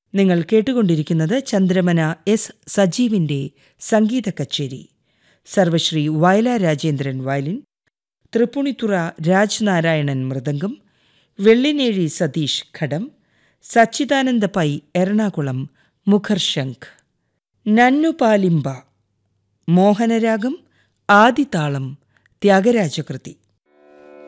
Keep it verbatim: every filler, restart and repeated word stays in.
നിങ്ങൾ കേട്ടുകൊണ്ടിരിക്കുന്നത് ചന്ദ്രമന എസ് സജീവിൻ്റെ സംഗീത കച്ചേരി. സർവശ്രീ വയലാർ രാജേന്ദ്രൻ വയലിൻ, തൃപ്പൂണിത്തുറ രാജ്നാരായണൻ മൃദംഗം, വെള്ളിനേഴി സതീഷ് ഘടം, സച്ചിദാനന്ദ പൈ എറണാകുളം മുഖർശംഖ്. നന്നുപാലിംബ മോഹനരാഗം, ആദിതാളം, ത്യാഗരാജകൃതി.